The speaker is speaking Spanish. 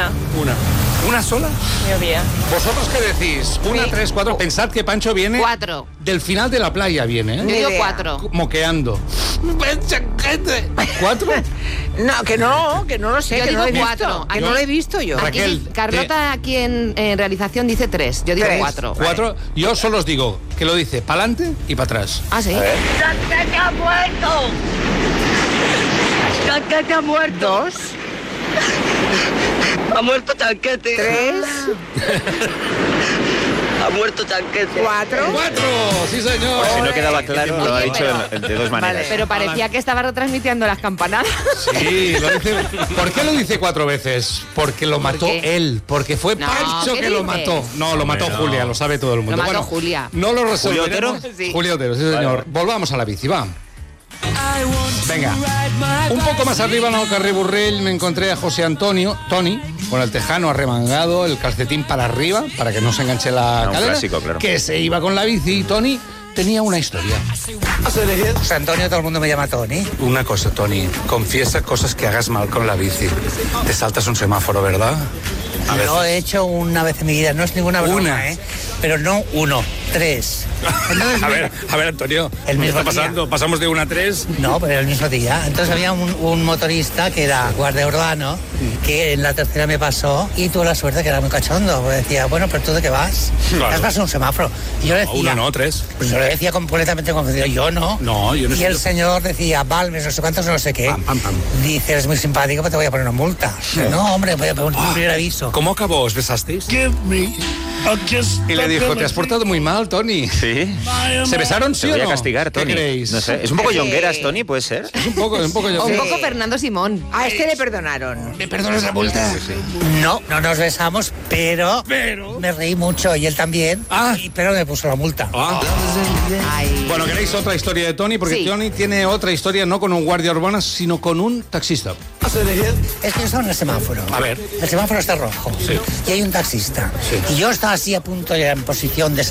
Una. ¿Una sola? Yo bien. ¿Vosotros qué decís? Una, 3, 4. Pensad que Pancho viene... 4. Del final de la playa viene, Yo digo 4. Moqueando. ¿4? No, que no lo sé. Yo que digo no lo he visto, 4. que no lo he visto yo. Aquí Raquel, Carlota, aquí en realización, dice 3. Yo digo 4. 4. Yo solo os digo que lo dice para adelante y para atrás. Ah, sí. ¡Chanquete ha muerto! ¡Chanquete ha muerto! 2, ¡Ha muerto Chanquete! 3, ¡Ha muerto Chanquete! 4. 4, sí señor. Si no quedaba claro, lo ha Oye, dicho pero- de dos maneras. Vale. Pero parecía que estaba retransmitiendo las campanadas. Sí, lo dice. ¿Por qué lo dice 4 veces? Porque lo mató qué? él. Porque fue No, Pancho ¿qué que lo dices? mató. No, lo mató Hombre, no. Julia, lo sabe todo el mundo. Lo mató Julia. No lo resolveremos. ¿Julio Otero? Sí. Julio Otero, sí señor. Vale. Volvamos a la bici, va. Venga, un poco más arriba en el carrer Burrell me encontré a José Antonio, Tony, con el tejano arremangado, el calcetín para arriba, para que no se enganche la Un cadera, clásico, claro. que se iba con la bici y Tony tenía una historia. José Antonio, todo el mundo me llama Tony. Una cosa, Tony, confiesa cosas que hagas mal con la bici. Te saltas un semáforo, ¿verdad? A veces. Lo he hecho una vez en mi vida, no es ninguna broma, Una. Pero no 1, 3. Entonces, a ver, Antonio, El ¿qué mismo está día. pasando? Pasamos de 1 a 3. No, pero el mismo día. Entonces había un motorista que era guardia urbano, que en la tercera me pasó y tuve la suerte que era muy cachondo. Pues decía, bueno, pero ¿tú de qué vas? Claro. Has pasado un semáforo. Y yo le decía... 1 no, 3. Pues yo le decía completamente confundido, yo no. No, yo no Y sé. el señor decía, Balmes, no sé cuántos, no sé qué. Pam, pam, pam. Dice, eres muy simpático, pero te voy a poner una multa. No, hombre, voy a poner un primer aviso. ¿Cómo acabó? ¿Os besasteis? Y le dijo, te has portado muy mal, Tony. Sí. ¿Se besaron, Te sí o voy no? a castigar, Tony. ¿Qué creéis? No sé. Es un poco Jongueras, Tony, ¿puede ser? Es un poco yo. Un poco Fernando Simón. A este le perdonaron. ¿Me perdonas la multa? No, no nos besamos, pero me reí mucho y él también. Ah. Pero me puso la multa. Ah. Ay. Bueno, ¿queréis otra historia de Tony? Porque Sí. Tony tiene otra historia no con un guardia urbano, sino con un taxista. Es que yo estaba en el semáforo. A ver. El semáforo está rojo. Sí. Y hay un taxista. Sí. Y yo estaba así a punto, ya en posición de